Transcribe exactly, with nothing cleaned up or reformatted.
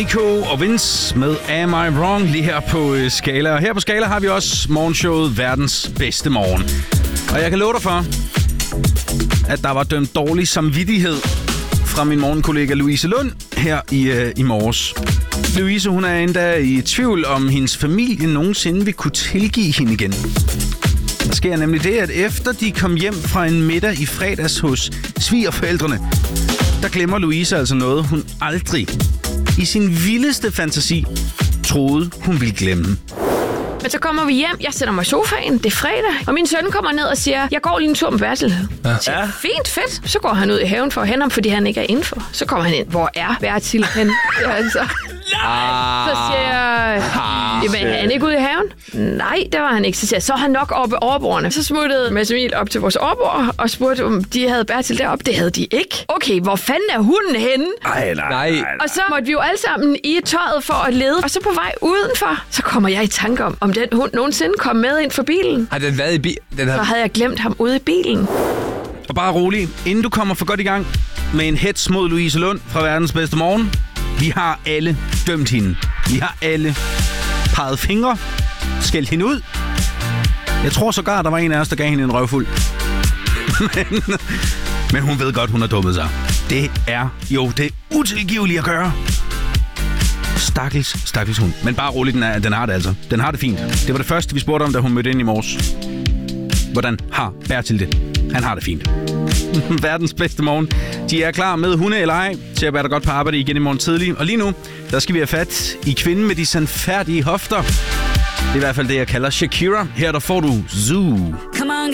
Nico og Vince med Am I Wrong lige her på uh, Skala. Og her på Skala har vi også morgenshowet Verdens Bedste Morgen. Og jeg kan love dig for, at der var dømt dårlig samvittighed fra min morgenkollega Louise Lund her i, uh, i morges. Louise, hun er endda i tvivl om hendes familie nogensinde vil kunne tilgive hende igen. Der sker nemlig det, at efter de kom hjem fra en middag i fredags hos svigerforældrene, der glemmer Louise altså noget, hun aldrig i sin vildeste fantasi troede, hun ville glemme. Men så kommer vi hjem, jeg sætter mig i sofaen, det er fredag, og min søn kommer ned og siger, jeg går lige en tur med Bertil. Ja. Siger, fint, fedt. Så går han ud i haven for at hente ham, fordi han ikke er indenfor. Så kommer han ind, hvor er Bertil hen? Ja, altså. Så siger jeg, jamen er han ikke ude i haven? Nej, det var han ikke. Så siger jeg, så er han nok oppe ved overbordene. Så smuttede Mads Emil op til vores overbord og spurgte, om de havde Bertil deroppe. Det havde de ikke. Okay, hvor fanden er hunden henne? Ej, nej, nej, nej. Og så måtte vi jo alle sammen i tøjet for at lede. Og så på vej udenfor, så kommer jeg i tanke om, om den hund nogensinde kom med ind for bilen. Har den været i bilen? Havde... Så havde jeg glemt ham ude i bilen. Og bare rolig, inden du kommer for godt i gang med en hets mod Louise Lund fra Verdens Bedste Morgen. Vi har alle dømt hende. Vi har alle peget fingre, skældt hende ud. Jeg tror sågar, der var en af os, der gav hende en røvfuld. men, men hun ved godt, hun har dummet sig. Det er jo det utilgivelige at gøre. Stakkels, stakkels hund. Men bare roligt, den, er, den har det altså. Den har det fint. Det var det første, vi spurgte om, da hun mødte ind i morges. Hvordan har Bertil det? Han har det fint. Verdens bedste morgen. De er klar med hunde eller ej til at være der godt på arbejde igen i morgen tidlig. Og lige nu, der skal vi have fat i kvinden med de sandfærdige hofter. Det er i hvert fald det, jeg kalder Shakira. Her der får du Zoo.